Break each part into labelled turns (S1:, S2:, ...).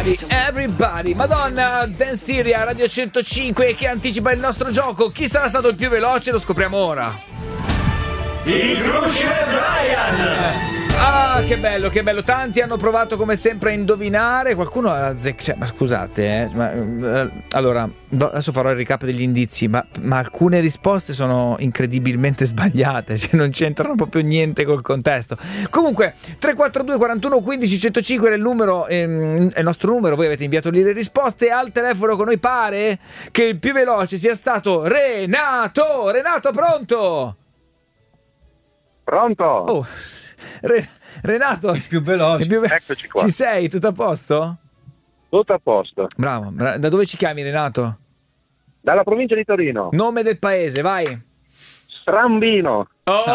S1: Everybody. Madonna, Dan Stiria, Radio 105 che anticipa il nostro gioco. Chi sarà stato il più veloce? Lo scopriamo ora.
S2: Il Crucible Brian.
S1: Ah, che bello, che bello. Tanti hanno provato come sempre a indovinare. Qualcuno ha ma scusate, allora, adesso farò il recap degli indizi, ma alcune risposte sono incredibilmente sbagliate, cioè non c'entrano proprio niente col contesto. Comunque, 342 41 15 105 è il numero, è il nostro numero. Voi avete inviato lì le risposte. Al telefono con noi pare che il più veloce sia stato Renato. Renato, pronto?
S3: Pronto?
S1: Oh. Renato,
S4: il più veloce.
S3: Eccoci qua.
S1: Ci sei? Tutto a posto?
S3: Tutto a posto.
S1: Bravo. Da dove ci chiami, Renato?
S3: Dalla provincia di Torino.
S1: Nome del paese, vai.
S3: Strambino.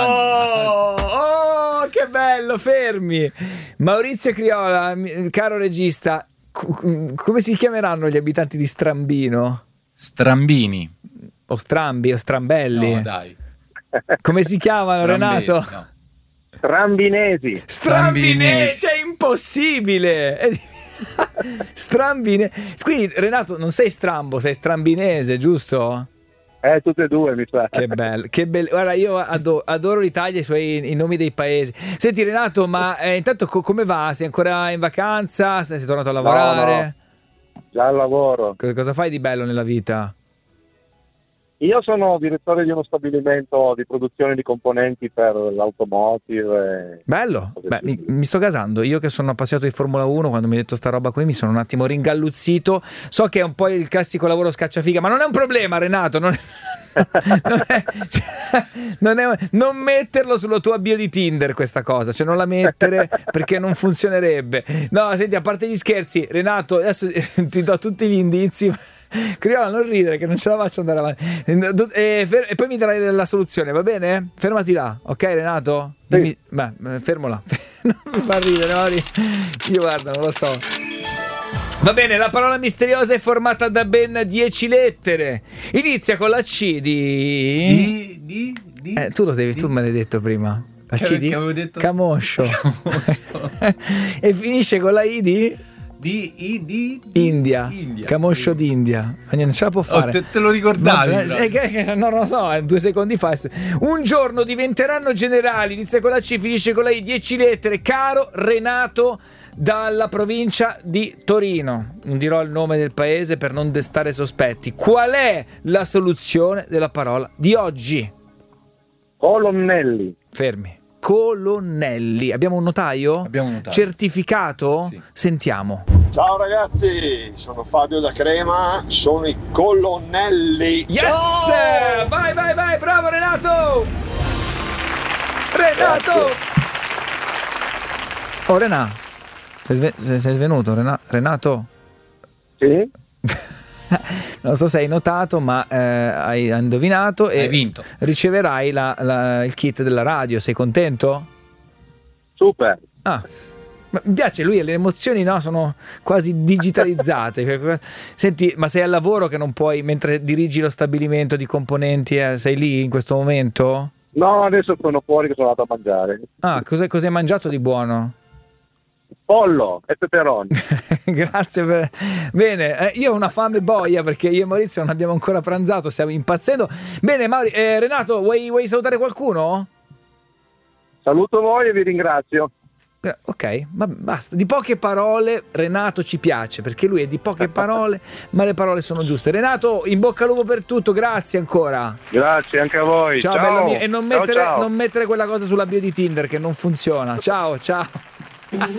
S1: Oh, che bello, fermi. Maurizio Criolla, caro regista, come si chiameranno gli abitanti di Strambino?
S4: Strambini.
S1: O Strambi o Strambelli?
S4: No, dai.
S1: Come si chiamano,
S4: Strambesi,
S1: Renato?
S4: no.
S3: Strambinesi.
S1: Strambinesi, è impossibile. Strambine. Quindi, Renato, non sei strambo, sei strambinese, giusto?
S3: Tutte e due, mi sa.
S1: Che bello, che bello. Guarda, io adoro l'Italia e i nomi dei paesi. Senti, Renato, ma intanto come va? Sei ancora in vacanza? Sei tornato a lavorare?
S3: No. Già al lavoro.
S1: Cosa fai di bello nella vita?
S3: Io sono direttore di uno stabilimento di produzione di componenti per l'automotive.
S1: Bello. Beh, mi sto gasando. Io che sono appassionato di Formula 1, quando mi hai detto sta roba qui mi sono un attimo ringalluzzito. So che è un po' il classico lavoro scacciafiga, ma non è un problema, Renato. Non metterlo sulla tua bio di Tinder questa cosa, cioè non la mettere perché non funzionerebbe. No, senti, a parte gli scherzi, Renato, adesso ti do tutti gli indizi. Criolla, non ridere che non ce la faccio andare avanti. E poi mi darai la soluzione, va bene? Fermati là, ok, Renato? Dimmi, fermola. Non mi fa ridere, no? Io guarda, non lo so. Va bene, la parola misteriosa è formata da ben 10 lettere. Inizia con la C di... tu lo devi, tu me l'hai detto prima. La C di...
S4: avevo detto...
S1: Camoscio. E finisce con la I di... India. Camoscio d'India. Ma non ce la può fare.
S4: Te lo ricordavi?
S1: No, non lo so, 2 secondi fa. Un giorno diventeranno generali. Inizia con la C, finisce con la I, 10 lettere. Caro Renato, dalla provincia di Torino. Non dirò il nome del paese per non destare sospetti. Qual è la soluzione della parola di oggi?
S3: Colonnelli.
S1: Fermi. Colonnelli. Abbiamo un notaio?
S4: Abbiamo un notaio.
S1: Certificato?
S4: Sì.
S1: Sentiamo.
S5: Ciao ragazzi, sono Fabio da Crema, sono i colonnelli.
S1: Yes!
S5: Ciao!
S1: Vai, bravo Renato! Renato! Oh, Renato, sei svenuto, Renato?
S3: Sì?
S1: Non so se hai notato, ma hai indovinato e
S4: hai vinto.
S1: Riceverai il kit della radio. Sei contento?
S3: Super.
S1: Ah, ma mi piace lui, le emozioni sono quasi digitalizzate. Senti, ma sei al lavoro che non puoi, mentre dirigi lo stabilimento di componenti, sei lì in questo momento?
S3: No, adesso sono fuori che sono andato a mangiare.
S1: Ah, cos'hai mangiato di buono?
S3: Pollo e peperoni.
S1: Grazie bene, io ho una fame boia perché io e Maurizio non abbiamo ancora pranzato, stiamo impazzendo. Bene, Renato, vuoi salutare qualcuno?
S3: Saluto voi e vi ringrazio.
S1: Ok, ma basta. Di poche parole Renato ci piace perché lui è di poche parole, ma le parole sono giuste. Renato, in bocca al lupo per tutto, grazie ancora.
S3: Grazie anche a voi.
S1: Ciao. Bello mio. E non mettere quella cosa sulla bio di Tinder che non funziona. Ciao.